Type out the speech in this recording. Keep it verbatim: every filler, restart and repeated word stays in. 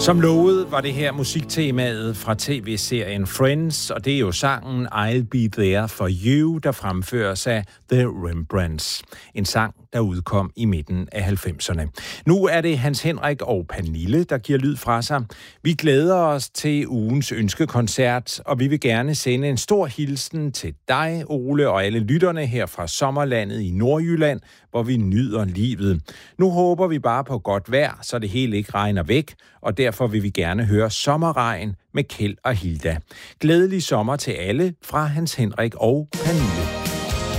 Som lovet var det her musiktemaet fra tv-serien Friends, og det er jo sangen I'll Be There For You, der fremføres af The Rembrandts. En sang, der udkom i midten af halvfemserne. Nu er det Hans Henrik og Pernille, der giver lyd fra sig. Vi glæder os til ugens ønskekoncert, og vi vil gerne sende en stor hilsen til dig, Ole, og alle lytterne her fra sommerlandet i Nordjylland, hvor vi nyder livet. Nu håber vi bare på godt vejr, så det hele ikke regner væk, og derfor vil vi gerne høre Sommerregn med Kjeld og Hilda. Glædelig sommer til alle fra Hans Henrik og Pernille.